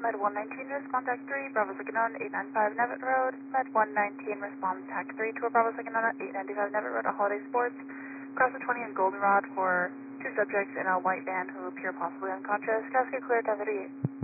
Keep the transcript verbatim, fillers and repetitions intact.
Med one nineteen, respond TAC three, Bravo Second on eight ninety-five Nevitt Road. Med one nineteen, respond TAC three to a Bravo Second on eight ninety-five Nevitt Road at Holiday Sports. Cross the twenty and Goldenrod for two subjects in a white van who appear possibly unconscious. Traffic clear, Delta thirty-eight.